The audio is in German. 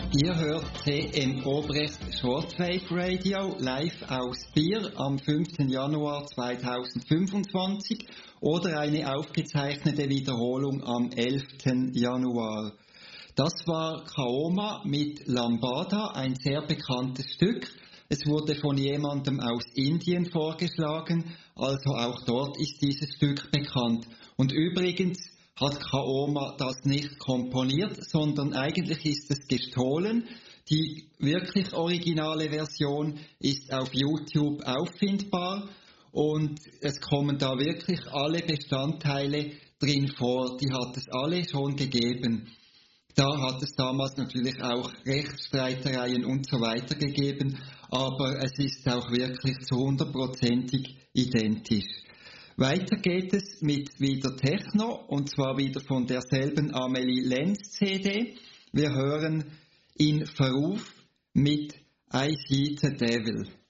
Ihr hört CM Obrecht Shortwave Radio live aus Bier am 5. Januar 2025 oder eine aufgezeichnete Wiederholung am 11. Januar. Das war Kaoma mit Lambada, ein sehr bekanntes Stück. Es wurde von jemandem aus Indien vorgeschlagen, also auch dort ist dieses Stück bekannt. Und übrigens hat Kaoma das nicht komponiert, sondern eigentlich ist es gestohlen. Die wirklich originale Version ist auf YouTube auffindbar und es kommen da wirklich alle Bestandteile drin vor. Die hat es alle schon gegeben. Da hat es damals natürlich auch Rechtsstreitereien und so weiter gegeben, aber es ist auch wirklich zu 100% identisch. Weiter geht es mit wieder Techno, und zwar wieder von derselben Amelie Lenz CD. Wir hören In Verruf mit I See the Devil.